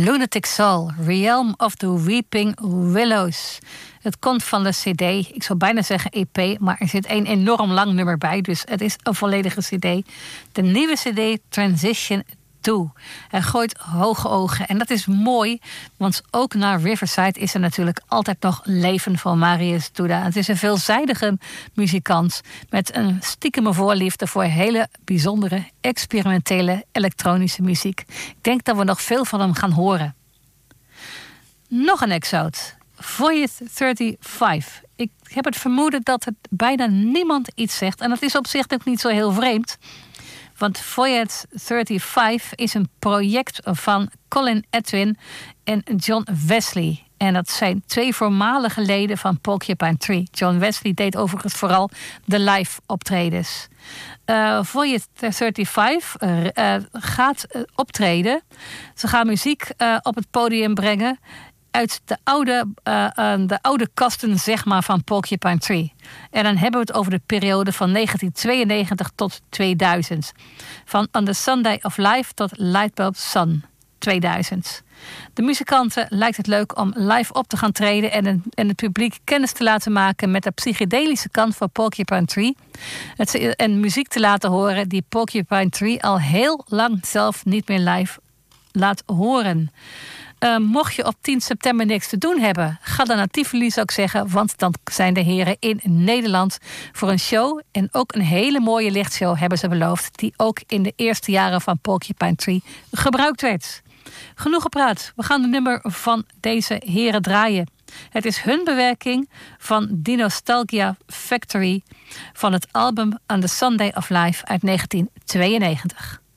Lunatic Soul, Realm of the Weeping Willows. Het komt van de cd, ik zou bijna zeggen EP, maar er zit een enorm lang nummer bij, dus het is een volledige cd. De nieuwe cd Transition 2. Hij gooit hoge ogen en dat is mooi, want ook na Riverside is er natuurlijk altijd nog leven van Marius Duda. Het is een veelzijdige muzikant met een stiekeme voorliefde voor hele bijzondere, experimentele elektronische muziek. Ik denk dat we nog veel van hem gaan horen. Nog een exoot. Voyage 35. Ik heb het vermoeden dat het bijna niemand iets zegt. En dat is op zich ook niet zo heel vreemd. Want Voyage 35 is een project van Colin Edwin en John Wesley. En dat zijn 2 voormalige leden van Porcupine Tree. John Wesley deed overigens vooral de live optredens. Voyage 35 gaat optreden. Ze gaan muziek op het podium brengen uit de oude kasten, zeg maar, van Porcupine Tree. En dan hebben we het over de periode van 1992 tot 2000. Van On the Sunday of Life tot Lightbulb Sun 2000. De muzikanten lijkt het leuk om live op te gaan treden en het publiek kennis te laten maken met de psychedelische kant van Porcupine Tree. En muziek te laten horen die Porcupine Tree al heel lang zelf niet meer live laat horen. Mocht je op 10 september niks te doen hebben, ga dan naar Tivoli, zou ik zeggen. Want dan zijn de heren in Nederland voor een show. En ook een hele mooie lichtshow hebben ze beloofd, die ook in de eerste jaren van Porcupine Tree gebruikt werd. Genoeg gepraat. We gaan de nummer van deze heren draaien. Het is hun bewerking van The Nostalgia Factory van het album On the Sunday of Life uit 1992.